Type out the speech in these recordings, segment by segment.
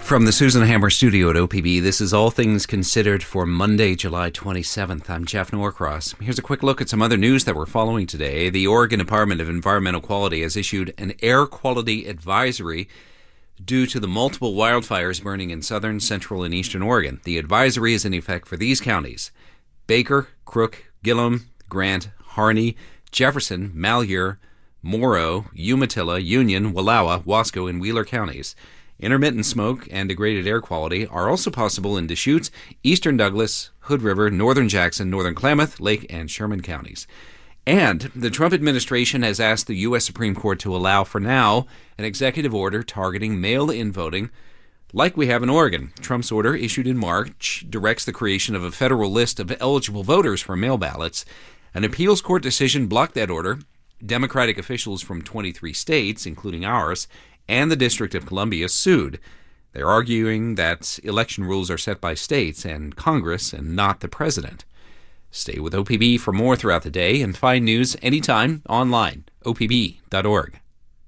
From the Susan Hammer studio at OPB, this is All Things Considered for Monday, July 27th. I'm Jeff Norcross. Here's a quick look at some other news that we're following today. The Oregon Department of Environmental Quality has issued an air quality advisory due to the multiple wildfires burning in southern, central, and eastern Oregon. The advisory is in effect for these counties: Baker, Crook, Gillum, Grant, Harney, Jefferson, Malheur, Morrow, Umatilla, Union, Wallowa, Wasco, and Wheeler counties. Intermittent smoke and degraded air quality are also possible in Deschutes, eastern Douglas, Hood River, northern Jackson, northern Klamath, Lake, and Sherman counties. And the Trump administration has asked the U.S. Supreme Court to allow, for now, an executive order targeting mail-in voting like we have in Oregon. Trump's order, issued in March, directs the creation of a federal list of eligible voters for mail ballots. An appeals court decision blocked that order. Democratic officials from 23 states, including ours, and the District of Columbia sued. They're arguing that election rules are set by states and Congress and not the president. Stay with OPB for more throughout the day and find news anytime online, opb.org.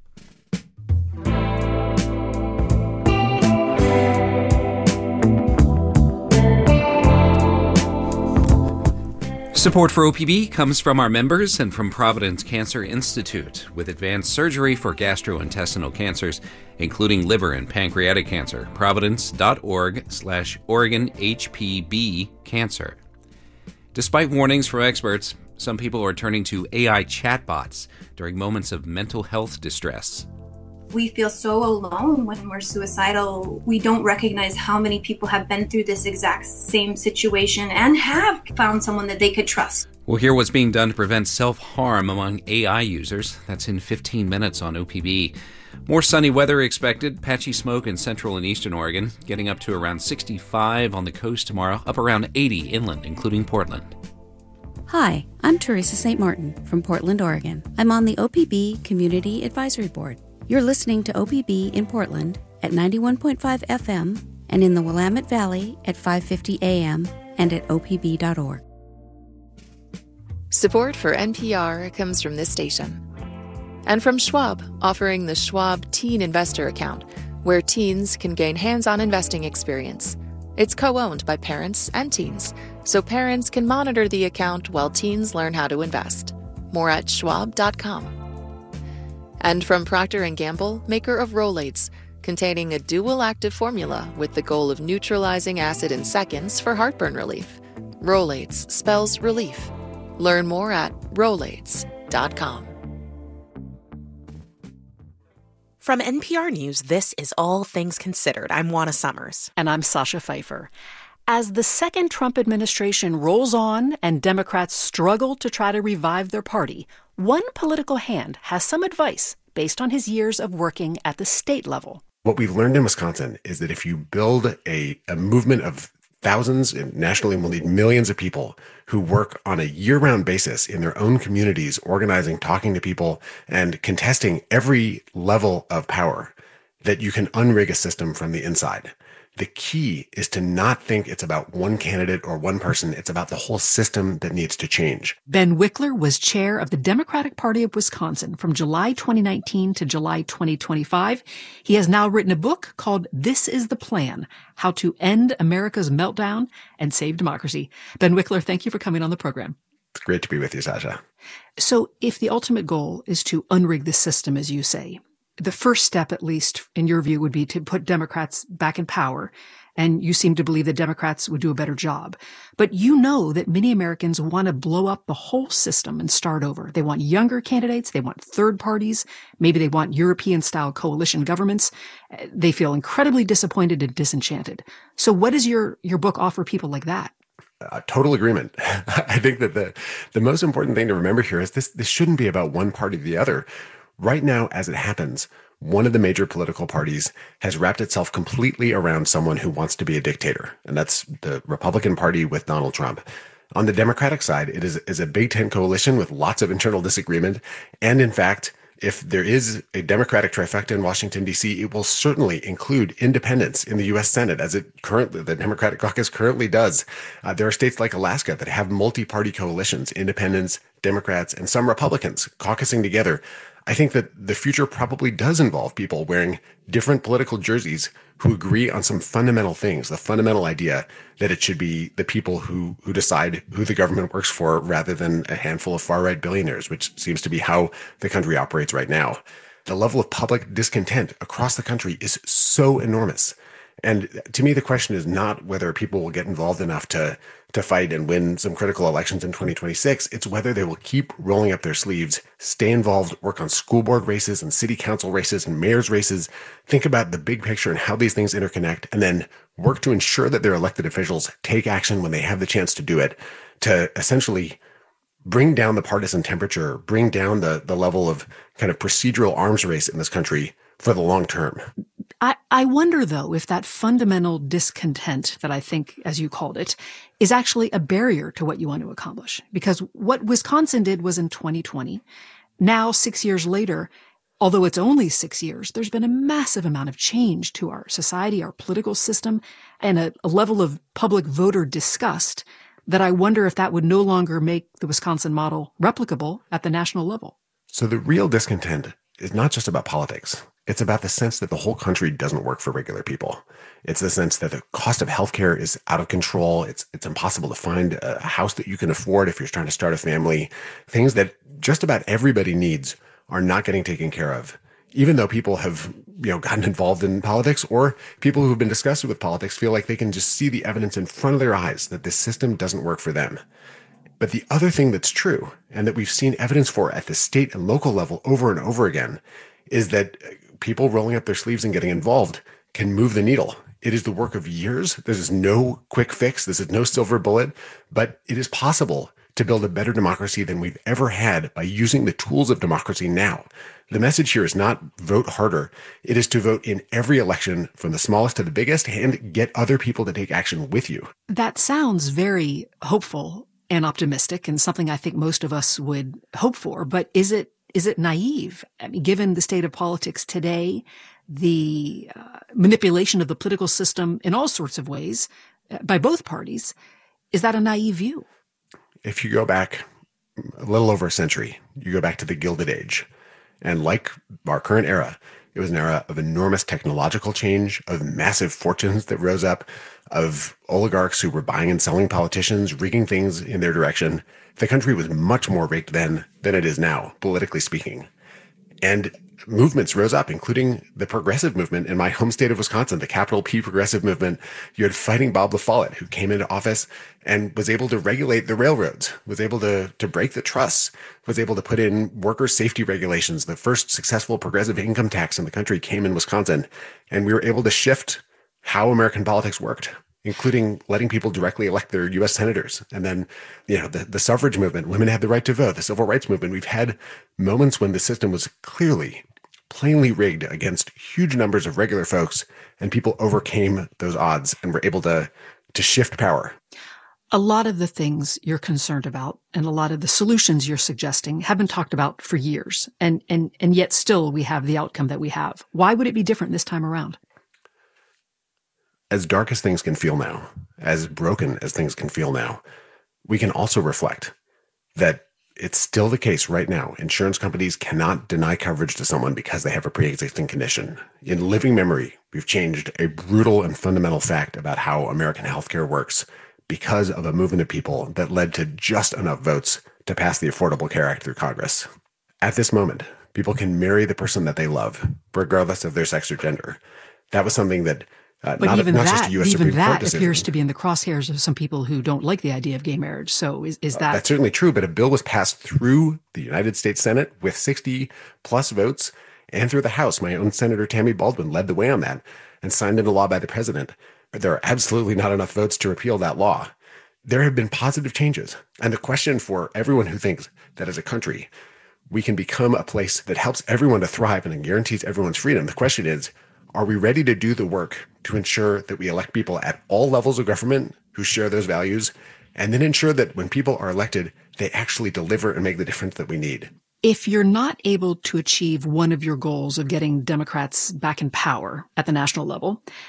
Support for OPB comes from our members and from Providence Cancer Institute, with advanced surgery for gastrointestinal cancers, including liver and pancreatic cancer. Providence.org/OregonHPB-Cancer. Despite warnings from experts, some people are turning to AI chatbots during moments of mental health distress. We feel so alone when we're suicidal. We don't recognize how many people have been through this exact same situation and have found someone that they could trust. We'll hear what's being done to prevent self-harm among AI users. That's in 15 minutes on OPB. More sunny weather expected. Patchy smoke in central and eastern Oregon, getting up to around 65 on the coast tomorrow, up around 80 inland, including Portland. Hi, I'm Teresa St. Martin from Portland, Oregon. I'm on the OPB Community Advisory Board. You're listening to OPB in Portland at 91.5 FM and in the Willamette Valley at 550 AM and at opb.org. Support for NPR comes from this station. And from Schwab, offering the Schwab Teen Investor Account, where teens can gain hands-on investing experience. It's co-owned by parents and teens, so parents can monitor the account while teens learn how to invest. More at schwab.com. And from Procter & Gamble, maker of Rolaids, containing a dual active formula with the goal of neutralizing acid in seconds for heartburn relief. Rolaids spells relief. Learn more at Rolaids.com. From NPR News, this is All Things Considered. I'm Juana Summers. And I'm Sasha Pfeiffer. As the second Trump administration rolls on and Democrats struggle to try to revive their party, one political hand has some advice based on his years of working at the state level. What we've learned in Wisconsin is that if you build a movement of thousands, and nationally we'll need millions of people who work on a year-round basis in their own communities, organizing, talking to people, and contesting every level of power, that you can unrig a system from the inside. The key is to not think it's about one candidate or one person. It's about the whole system that needs to change. Ben Wickler was chair of the Democratic Party of Wisconsin from July 2019 to July 2025. He has now written a book called This is the Plan: How to End America's Meltdown and Save Democracy. Ben Wickler, thank you for coming on the program. It's great to be with you, Sasha. So if the ultimate goal is to unrig the system, as you say, the first step, at least in your view, would be to put Democrats back in power. And you seem to believe that Democrats would do a better job. But you know that many Americans want to blow up the whole system and start over. They want younger candidates. They want third parties. Maybe they want European-style coalition governments. They feel incredibly disappointed and disenchanted. So what does your book offer people like that? Total agreement. I think that the most important thing to remember here is this shouldn't be about one party or the other. Right now, as it happens, one of the major political parties has wrapped itself completely around someone who wants to be a dictator, and that's the Republican Party with Donald Trump. On the Democratic side, it is a Big Tent coalition with lots of internal disagreement, and in fact, if there is a Democratic trifecta in Washington, D.C., it will certainly include independents in the U.S. Senate, as the Democratic caucus currently does. There are states like Alaska that have multi-party coalitions, independents, Democrats, and some Republicans caucusing together. I think that the future probably does involve people wearing different political jerseys who agree on some fundamental things, the fundamental idea that it should be the people who decide who the government works for rather than a handful of far-right billionaires, which seems to be how the country operates right now. The level of public discontent across the country is so enormous. And to me, the question is not whether people will get involved enough to fight and win some critical elections in 2026. It's whether they will keep rolling up their sleeves, stay involved, work on school board races and city council races and mayor's races, think about the big picture and how these things interconnect, and then work to ensure that their elected officials take action when they have the chance to do it, to essentially bring down the partisan temperature, bring down the level of kind of procedural arms race in this country for the long term. I wonder, though, if that fundamental discontent that I think, as you called it, is actually a barrier to what you want to accomplish. Because what Wisconsin did was in 2020. Now, 6 years later, although it's only 6 years, there's been a massive amount of change to our society, our political system, and a level of public voter disgust that I wonder if that would no longer make the Wisconsin model replicable at the national level. So the real discontent is not just about politics. It's about the sense that the whole country doesn't work for regular people. It's the sense that the cost of healthcare is out of control. It's impossible to find a house that you can afford if you're trying to start a family. Things that just about everybody needs are not getting taken care of. Even though people have, gotten involved in politics, or people who have been disgusted with politics feel like they can just see the evidence in front of their eyes that this system doesn't work for them. But the other thing that's true, and that we've seen evidence for at the state and local level over and over again, is that people rolling up their sleeves and getting involved can move the needle. It is the work of years. This is no quick fix. This is no silver bullet, but it is possible to build a better democracy than we've ever had by using the tools of democracy now. The message here is not vote harder. It is to vote in every election from the smallest to the biggest and get other people to take action with you. That sounds very hopeful and optimistic, and something I think most of us would hope for. But is it naive? I mean, given the state of politics today, the manipulation of the political system in all sorts of ways by both parties, is that a naive view? If you go back a little over a century, you go back to the Gilded Age, and like our current era, it was an era of enormous technological change, of massive fortunes that rose up, of oligarchs who were buying and selling politicians, rigging things in their direction. The country was much more rigged then than it is now, politically speaking. And movements rose up, including the progressive movement in my home state of Wisconsin, the capital P progressive movement. You had Fighting Bob La Follette, who came into office and was able to regulate the railroads, was able to break the trusts, was able to put in worker safety regulations. The first successful progressive income tax in the country came in Wisconsin. And we were able to shift how American politics worked, including letting people directly elect their U.S. senators. And then, the suffrage movement, women had the right to vote, the civil rights movement. We've had moments when the system was plainly rigged against huge numbers of regular folks, and people overcame those odds and were able to shift power. A lot of the things you're concerned about and a lot of the solutions you're suggesting have been talked about for years. And yet still we have the outcome that we have. Why would it be different this time around? As dark as things can feel now, as broken as things can feel now, we can also reflect that it's still the case right now. Insurance companies cannot deny coverage to someone because they have a pre-existing condition. In living memory, we've changed a brutal and fundamental fact about how American healthcare works because of a movement of people that led to just enough votes to pass the Affordable Care Act through Congress. At this moment, people can marry the person that they love, regardless of their sex or gender. That was something that But even that appears to be in the crosshairs of some people who don't like the idea of gay marriage. So is that... That's certainly true, but a bill was passed through the United States Senate with 60 plus votes and through the House. My own Senator Tammy Baldwin led the way on that and signed into law by the president. There are absolutely not enough votes to repeal that law. There have been positive changes. And the question for everyone who thinks that as a country, we can become a place that helps everyone to thrive and guarantees everyone's freedom, the question is, are we ready to do the work to ensure that we elect people at all levels of government who share those values, and then ensure that when people are elected, they actually deliver and make the difference that we need? If you're not able to achieve one of your goals of getting Democrats back in power at the national level,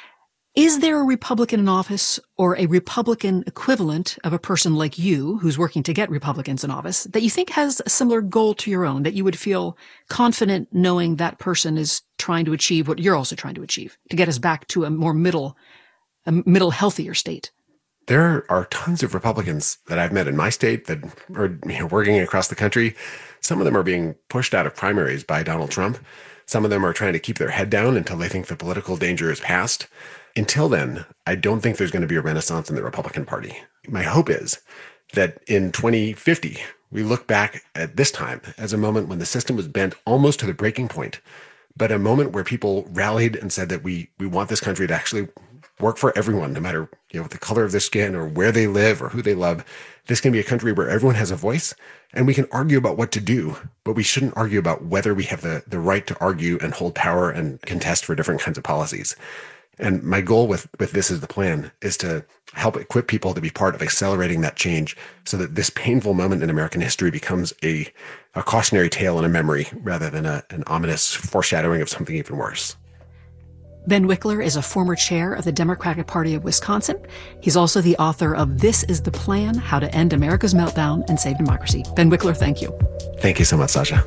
Is there a Republican in office or a Republican equivalent of a person like you who's working to get Republicans in office that you think has a similar goal to your own, that you would feel confident knowing that person is trying to achieve what you're also trying to achieve, to get us back to a more middle, healthier state? There are tons of Republicans that I've met in my state that are working across the country. Some of them are being pushed out of primaries by Donald Trump. Some of them are trying to keep their head down until they think the political danger is past. Until then, I don't think there's going to be a renaissance in the Republican Party. My hope is that in 2050, we look back at this time as a moment when the system was bent almost to the breaking point, but a moment where people rallied and said that we want this country to actually work for everyone, no matter the color of their skin or where they live or who they love. This can be a country where everyone has a voice, and we can argue about what to do, but we shouldn't argue about whether we have the right to argue and hold power and contest for different kinds of policies. And my goal with This Is the Plan is to help equip people to be part of accelerating that change so that this painful moment in American history becomes a cautionary tale and a memory rather than an ominous foreshadowing of something even worse. Ben Wickler is a former chair of the Democratic Party of Wisconsin. He's also the author of This Is the Plan, How to End America's Meltdown and Save Democracy. Ben Wickler, thank you. Thank you so much, Sasha.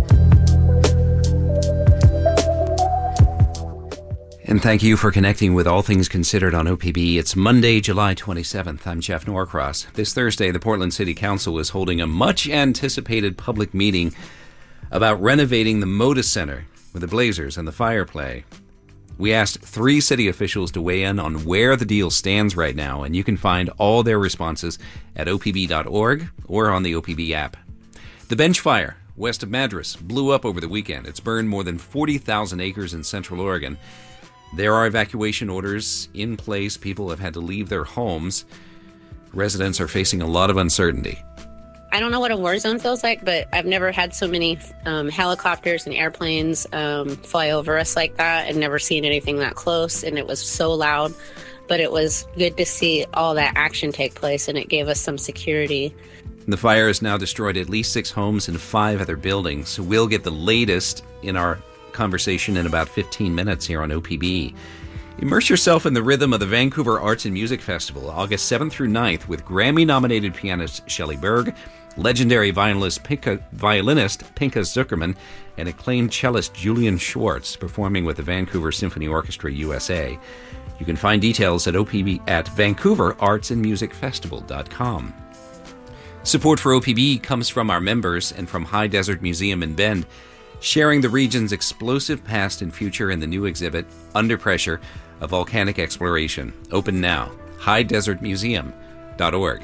And thank you for connecting with All Things Considered on OPB. It's Monday, July 27th. I'm Jeff Norcross. This Thursday, the Portland City Council is holding a much-anticipated public meeting about renovating the Moda Center with the Blazers and the Fire Play. We asked 3 city officials to weigh in on where the deal stands right now, and you can find all their responses at opb.org or on the OPB app. The Bench Fire, west of Madras, blew up over the weekend. It's burned more than 40,000 acres in Central Oregon. There are evacuation orders in place. People have had to leave their homes. Residents are facing a lot of uncertainty. I don't know what a war zone feels like, but I've never had so many helicopters and airplanes fly over us like that. I've never seen anything that close, and it was so loud. But it was good to see all that action take place, and it gave us some security. The fire has now destroyed at least 6 homes and 5 other buildings. We'll get the latest in our conversation in about 15 minutes here on OPB. Immerse yourself in the rhythm of the Vancouver Arts and Music Festival, August 7th through 9th, with Grammy-nominated pianist Shelley Berg, legendary violinist Pinka Zuckerman, and acclaimed cellist Julian Schwartz performing with the Vancouver Symphony Orchestra USA. You can find details at OPB at VancouverArtsAndMusicFestival.com. Support for OPB comes from our members and from High Desert Museum in Bend, sharing the region's explosive past and future in the new exhibit, Under Pressure, a Volcanic Exploration. Open now. highdesertmuseum.org.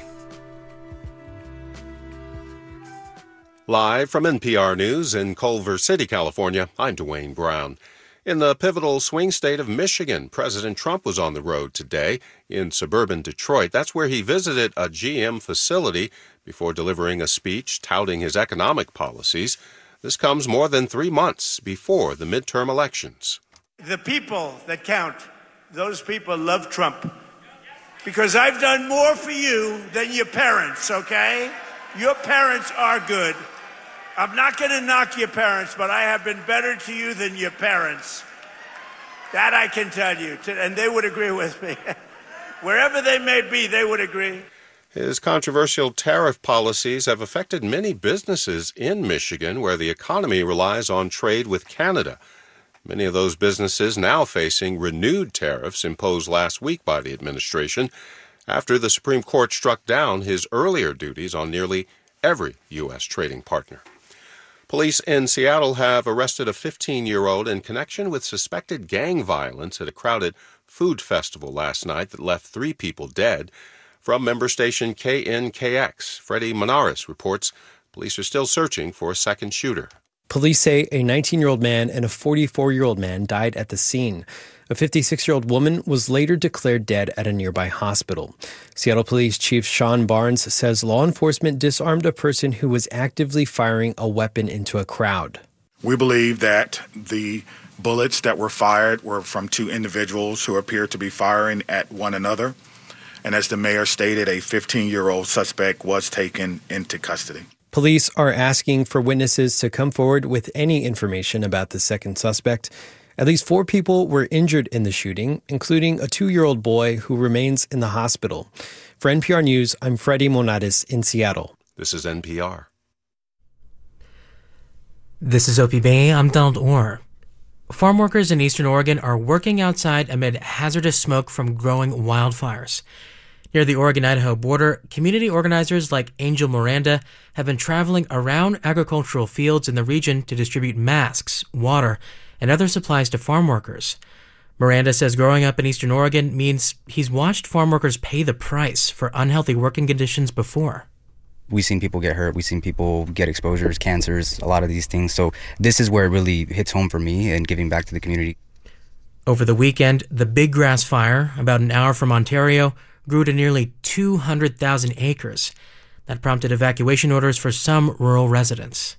Live from NPR News in Culver City, California, I'm Dwayne Brown. In the pivotal swing state of Michigan, President Trump was on the road today in suburban Detroit. That's where he visited a GM facility before delivering a speech touting his economic policies. This comes more than 3 months before the midterm elections. The people that count, those people love Trump. Because I've done more for you than your parents, okay? Your parents are good. I'm not going to knock your parents, but I have been better to you than your parents. That I can tell you, and they would agree with me. Wherever they may be, they would agree. His controversial tariff policies have affected many businesses in Michigan, where the economy relies on trade with Canada. Many of those businesses now facing renewed tariffs imposed last week by the administration after the Supreme Court struck down his earlier duties on nearly every U.S. trading partner. Police in Seattle have arrested a 15-year-old in connection with suspected gang violence at a crowded food festival last night that left 3 people dead. From member station KNKX, Freddie Monaris reports police are still searching for a second shooter. Police say a 19-year-old man and a 44-year-old man died at the scene. A 56-year-old woman was later declared dead at a nearby hospital. Seattle Police Chief Sean Barnes says law enforcement disarmed a person who was actively firing a weapon into a crowd. We believe that the bullets that were fired were from 2 individuals who appeared to be firing at one another. And as the mayor stated, a 15-year-old suspect was taken into custody. Police are asking for witnesses to come forward with any information about the second suspect. At least 4 people were injured in the shooting, including a 2-year-old boy who remains in the hospital. For NPR News, I'm Freddie Monatis in Seattle. This is NPR. This is OPB. I'm Donald Orr. Farm workers in eastern Oregon are working outside amid hazardous smoke from growing wildfires. Near the Oregon-Idaho border, community organizers like Angel Miranda have been traveling around agricultural fields in the region to distribute masks, water, and other supplies to farm workers. Miranda says growing up in eastern Oregon means he's watched farm workers pay the price for unhealthy working conditions before. We've seen people get hurt. We've seen people get exposures, cancers, a lot of these things. So this is where it really hits home for me and giving back to the community. Over the weekend, the Big Grass Fire, about an hour from Ontario, grew to nearly 200,000 acres. That prompted evacuation orders for some rural residents.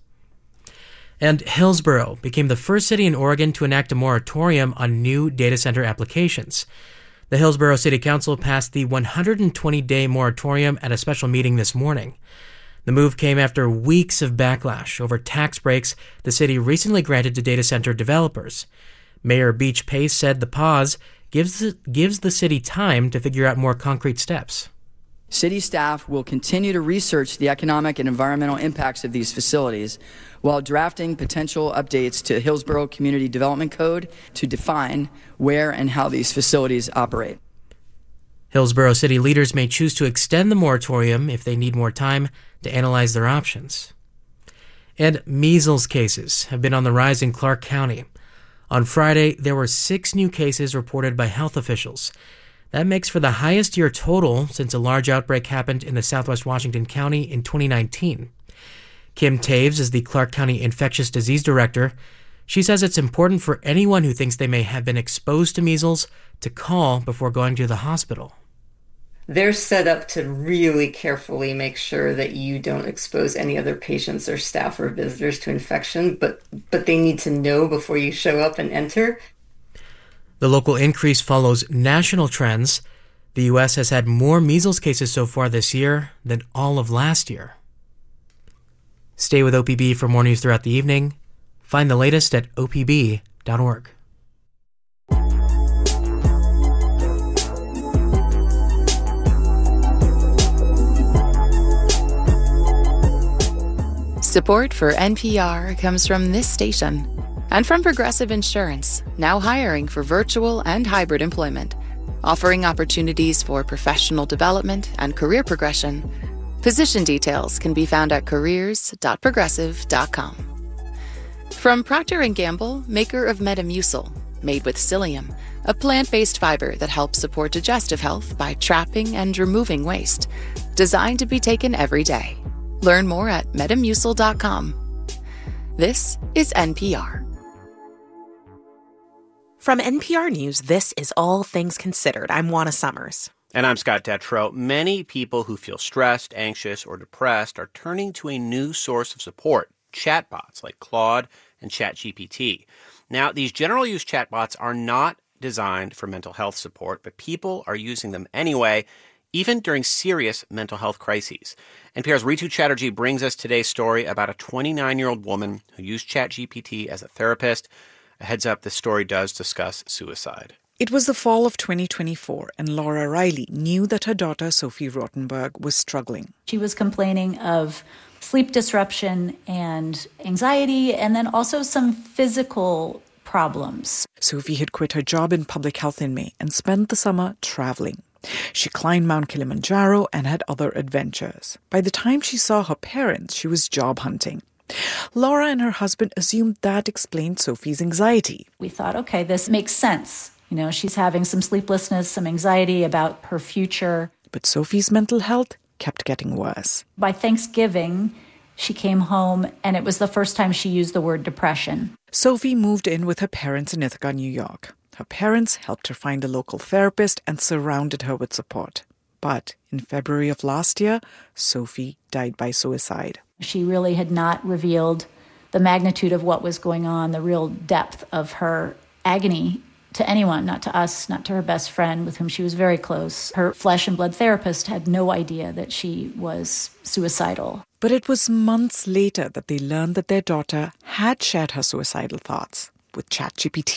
And Hillsboro became the first city in Oregon to enact a moratorium on new data center applications. The Hillsboro City Council passed the 120-day moratorium at a special meeting this morning. The move came after weeks of backlash over tax breaks the city recently granted to data center developers. Mayor Beach Pace said the pause gives the city time to figure out more concrete steps. City staff will continue to research the economic and environmental impacts of these facilities while drafting potential updates to Hillsboro Community Development Code to define where and how these facilities operate. Hillsboro city leaders may choose to extend the moratorium if they need more time to analyze their options. And measles cases have been on the rise in Clark County. On Friday, there were 6 new cases reported by health officials. That makes for the highest year total since a large outbreak happened in the southwest Washington County in 2019. Kim Taves is the Clark County Infectious Disease Director. She says it's important for anyone who thinks they may have been exposed to measles to call before going to the hospital. They're set up to really carefully make sure that you don't expose any other patients or staff or visitors to infection, but they need to know before you show up and enter. The local increase follows national trends. The U.S. has had more measles cases so far this year than all of last year. Stay with OPB for more news throughout the evening. Find the latest at opb.org. Support for NPR comes from this station and from Progressive Insurance, now hiring for virtual and hybrid employment, offering opportunities for professional development and career progression. Position details can be found at careers.progressive.com. From Procter & Gamble, maker of Metamucil, made with psyllium, a plant-based fiber that helps support digestive health by trapping and removing waste, designed to be taken every day. Learn more at metamucil.com. This is NPR. From NPR News, this is All Things Considered. I'm Juana Summers. And I'm Scott Detrow. Many people who feel stressed, anxious, or depressed are turning to a new source of support, chatbots like Claude and ChatGPT. Now, these general-use chatbots are not designed for mental health support, but people are using them anyway, even during serious mental health crises. NPR's Ritu Chatterjee brings us today's story about a 29-year-old woman who used ChatGPT as a therapist. A heads up, this story does discuss suicide. It was the fall of 2024, and Laura Riley knew that her daughter, Sophie Rothenberg, was struggling. She was complaining of sleep disruption and anxiety, and then also some physical problems. Sophie had quit her job in public health in May and spent the summer traveling. She climbed Mount Kilimanjaro and had other adventures. By the time she saw her parents, she was job hunting. Laura and her husband assumed that explained Sophie's anxiety. We thought, okay, this makes sense. You know, she's having some sleeplessness, some anxiety about her future. But Sophie's mental health kept getting worse. By Thanksgiving, she came home, and it was the first time she used the word depression. Sophie moved in with her parents in Ithaca, New York. Her parents helped her find a local therapist and surrounded her with support. But in February of last year, Sophie died by suicide. She really had not revealed the magnitude of what was going on, the real depth of her agony to anyone, not to us, not to her best friend with whom she was very close. Her flesh and blood therapist had no idea that she was suicidal. But it was months later that they learned that their daughter had shared her suicidal thoughts with ChatGPT.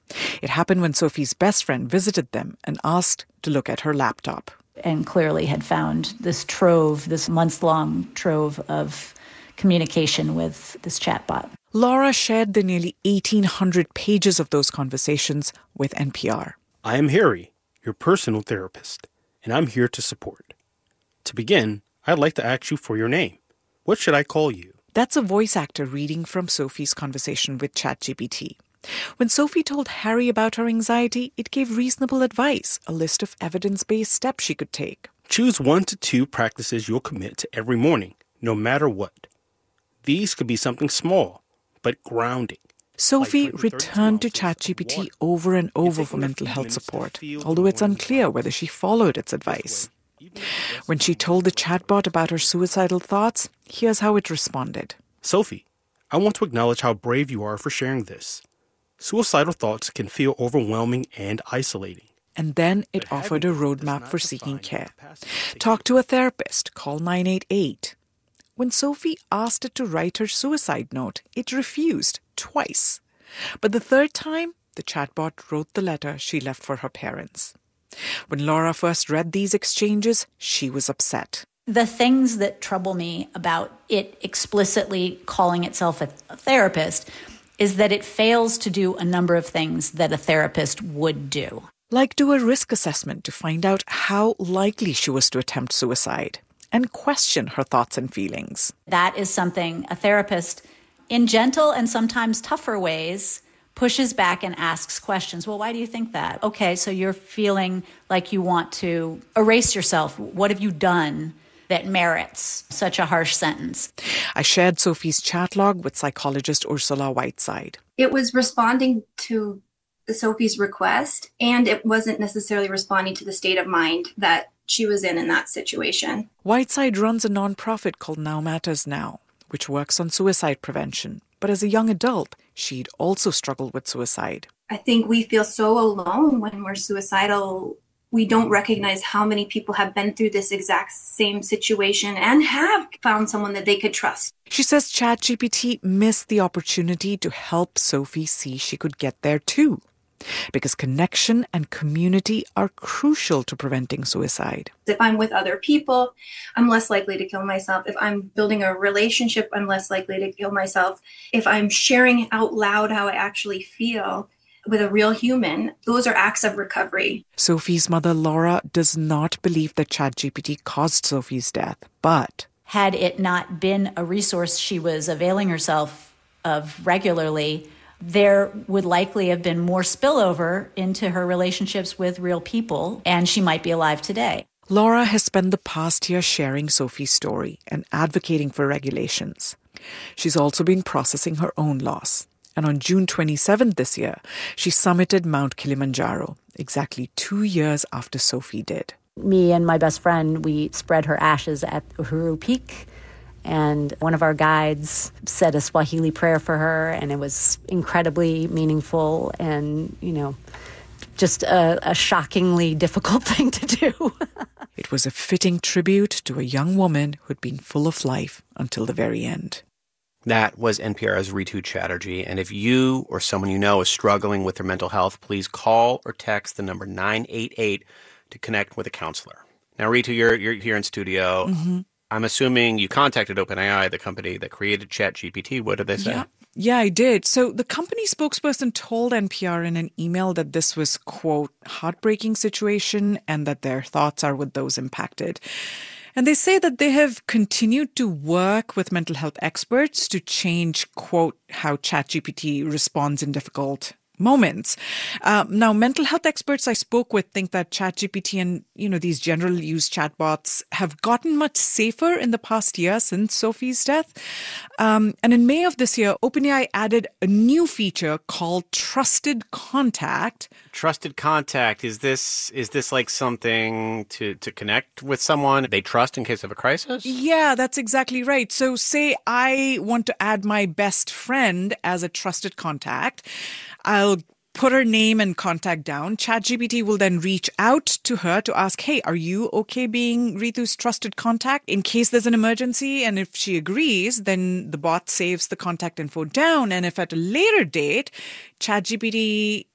It happened when Sophie's best friend visited them and asked to look at her laptop. And clearly had found this trove, this months-long trove of communication with this chatbot. Laura shared the nearly 1,800 pages of those conversations with NPR. I am Harry, your personal therapist, and I'm here to support. To begin, I'd like to ask you for your name. What should I call you? That's a voice actor reading from Sophie's conversation with ChatGPT. When Sophie told Harry about her anxiety, it gave reasonable advice, a list of evidence-based steps she could take. Choose 1 to 2 practices you'll commit to every morning, no matter what. These could be something small, but grounding. Sophie returned to ChatGPT over and over for mental health support, although it's unclear whether she followed its advice. When she told the chatbot about her suicidal thoughts, here's how it responded. Sophie, I want to acknowledge how brave you are for sharing this. Suicidal thoughts can feel overwhelming and isolating. And then it offered a roadmap for seeking care. Talk to a therapist, call 988. When Sophie asked it to write her suicide note, it refused twice. But the third time, the chatbot wrote the letter she left for her parents. When Laura first read these exchanges, she was upset. The things that trouble me about it explicitly calling itself a therapist is that it fails to do a number of things that a therapist would do. Like do a risk assessment to find out how likely she was to attempt suicide and question her thoughts and feelings. That is something a therapist, in gentle and sometimes tougher ways, pushes back and asks questions. Well, why do you think that? Okay, so you're feeling like you want to erase yourself. What have you done that merits such a harsh sentence? I shared Sophie's chat log with psychologist Ursula Whiteside. It was responding to Sophie's request, and it wasn't necessarily responding to the state of mind that she was in that situation. Whiteside runs a nonprofit called Now Matters Now, which works on suicide prevention. But as a young adult, she'd also struggled with suicide. I think we feel so alone when we're suicidal. We don't recognize how many people have been through this exact same situation and have found someone that they could trust. She says ChatGPT missed the opportunity to help Sophie see she could get there too, because connection and community are crucial to preventing suicide. If I'm with other people, I'm less likely to kill myself. If I'm building a relationship, I'm less likely to kill myself. If I'm sharing out loud how I actually feel with a real human, those are acts of recovery. Sophie's mother, Laura, does not believe that ChatGPT caused Sophie's death, but had it not been a resource she was availing herself of regularly, there would likely have been more spillover into her relationships with real people, and she might be alive today. Laura has spent the past year sharing Sophie's story and advocating for regulations. She's also been processing her own loss. And on June 27th this year, she summited Mount Kilimanjaro, exactly 2 years after Sophie did. Me and my best friend, we spread her ashes at Uhuru Peak. And one of our guides said a Swahili prayer for her, and it was incredibly meaningful and, just a shockingly difficult thing to do. It was a fitting tribute to a young woman who'd been full of life until the very end. That was NPR's Ritu Chatterjee. And if you or someone you know is struggling with their mental health, please call or text the number 988 to connect with a counselor. Now, Ritu, you're here in studio. Mm-hmm. I'm assuming you contacted OpenAI, the company that created ChatGPT. What did they say? Yeah, I did. So the company spokesperson told NPR in an email that this was, quote, heartbreaking situation and that their thoughts are with those impacted. And they say that they have continued to work with mental health experts to change, quote, how ChatGPT responds in difficult moments. Now, mental health experts I spoke with think that ChatGPT and, these general use chatbots have gotten much safer in the past year since Sophie's death. And in May of this year, OpenAI added a new feature called Trusted Contact. Trusted Contact. Is this like something to connect with someone they trust in case of a crisis? Yeah, that's exactly right. So say I want to add my best friend as a trusted contact. I'll put her name and contact down. ChatGPT will then reach out to her to ask, hey, are you okay being Ritu's trusted contact in case there's an emergency? And if she agrees, then the bot saves the contact info down. And if at a later date, ChatGPT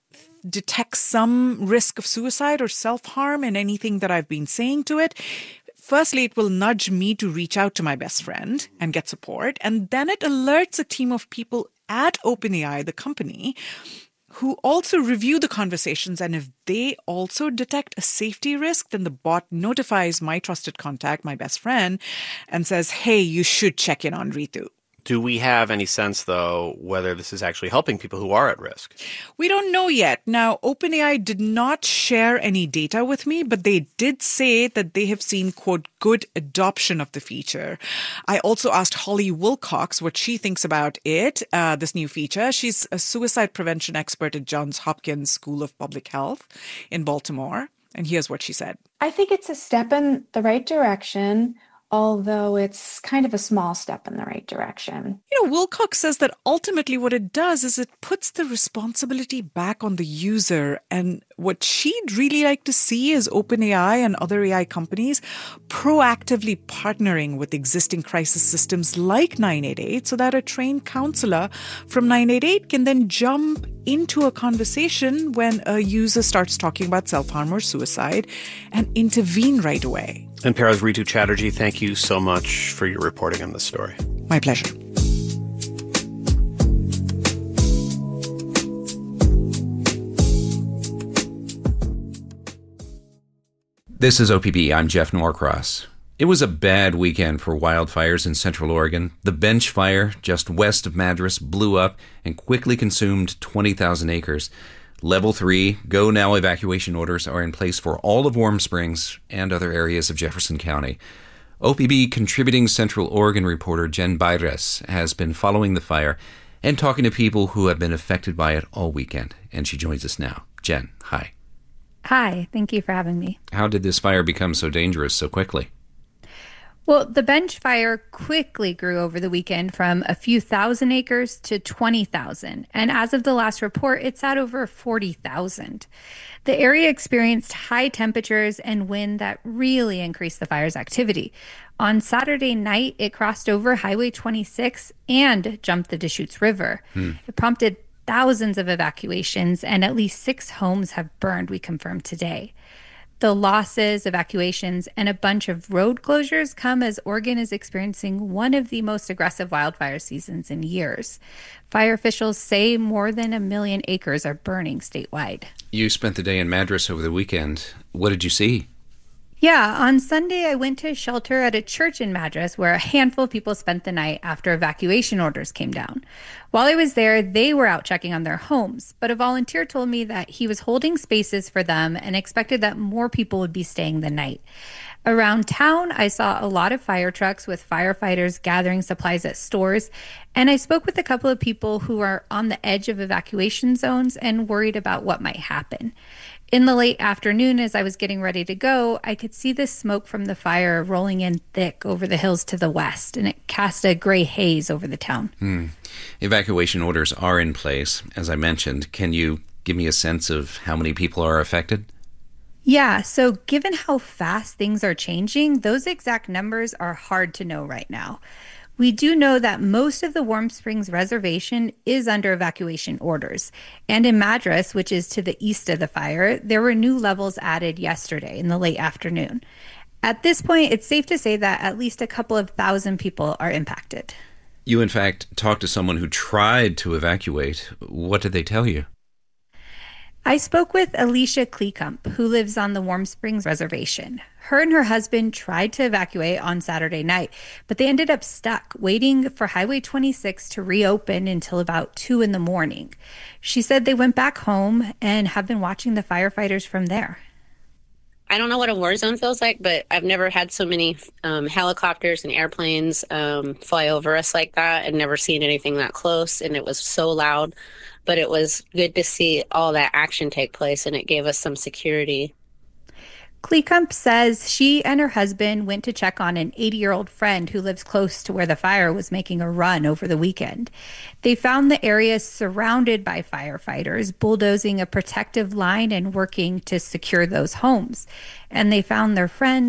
detects some risk of suicide or self-harm in anything that I've been saying to it, firstly, it will nudge me to reach out to my best friend and get support. And then it alerts a team of people at OpenAI, the company, who also review the conversations. And if they also detect a safety risk, then the bot notifies my trusted contact, my best friend, and says, hey, you should check in on Ritu. Do we have any sense, though, whether this is actually helping people who are at risk? We don't know yet. Now, OpenAI did not share any data with me, but they did say that they have seen, quote, good adoption of the feature. I also asked Holly Wilcox what she thinks about it, this new feature. She's a suicide prevention expert at Johns Hopkins School of Public Health in Baltimore. And here's what she said. I think it's a step in the right direction, although it's kind of a small step in the right direction. Wilcox says that ultimately what it does is it puts the responsibility back on the user. And what she'd really like to see is OpenAI and other AI companies proactively partnering with existing crisis systems like 988 so that a trained counselor from 988 can then jump into a conversation when a user starts talking about self-harm or suicide and intervene right away. NPR's Ritu Chatterjee, thank you so much for your reporting on this story. My pleasure. This is OPB. I'm Jeff Norcross. It was a bad weekend for wildfires in Central Oregon. The Bench Fire, just west of Madras, blew up and quickly consumed 20,000 acres. Level 3 Go Now evacuation orders are in place for all of Warm Springs and other areas of Jefferson County. OPB contributing Central Oregon reporter Jen Baires has been following the fire and talking to people who have been affected by it all weekend. And she joins us now. Jen, hi. Hi, thank you for having me. How did this fire become so dangerous so quickly? Well, the Bench Fire quickly grew over the weekend from a few thousand acres to 20,000. And as of the last report, it's at over 40,000. The area experienced high temperatures and wind that really increased the fire's activity. On Saturday night, it crossed over Highway 26 and jumped the Deschutes River. It prompted thousands of evacuations, and at least 6 homes have burned, we confirmed today. The losses, evacuations, and a bunch of road closures come as Oregon is experiencing one of the most aggressive wildfire seasons in years. Fire officials say more than 1 million acres are burning statewide. You spent the day in Madras over the weekend. What did you see? Yeah, on Sunday, I went to a shelter at a church in Madras where a handful of people spent the night after evacuation orders came down. While I was there, they were out checking on their homes, but a volunteer told me that he was holding spaces for them and expected that more people would be staying the night. Around town, I saw a lot of fire trucks with firefighters gathering supplies at stores, and I spoke with a couple of people who are on the edge of evacuation zones and worried about what might happen. In the late afternoon, as I was getting ready to go, I could see the smoke from the fire rolling in thick over the hills to the west, and it cast a gray haze over the town. Evacuation orders are in place, as I mentioned. Can you give me a sense of how many people are affected? Yeah, so given how fast things are changing, those exact numbers are hard to know right now. We do know that most of the Warm Springs reservation is under evacuation orders. And in Madras, which is to the east of the fire, there were new levels added yesterday in the late afternoon. At this point, it's safe to say that at least a couple of thousand people are impacted. You, in fact, talked to someone who tried to evacuate. What did they tell you? I spoke with Alicia Kleekump, who lives on the Warm Springs Reservation. Her and her husband tried to evacuate on Saturday night, but they ended up stuck waiting for Highway 26 to reopen until about 2 in the morning. She said they went back home and have been watching the firefighters from there. I don't know what a war zone feels like, but I've never had so many helicopters and airplanes fly over us like that. I'd never seen anything that close, and it was so loud. But it was good to see all that action take place, and it gave us some security. Kleekump says she and her husband went to check on an 80-year-old friend who lives close to where the fire was making a run over the weekend. They found the area surrounded by firefighters, bulldozing a protective line and working to secure those homes. And they found their friend